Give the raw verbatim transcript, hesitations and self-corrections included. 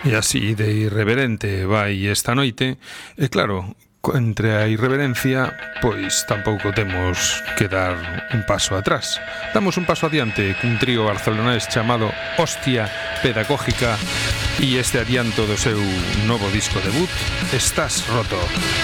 E así de irreverente vai esta noite. E claro, entre a irreverencia, pois tampouco temos que dar un paso atrás. Damos un paso adiante cun trío barcelonés chamado Hostia Pedagógica e este adianto do seu novo disco debut, Estás roto.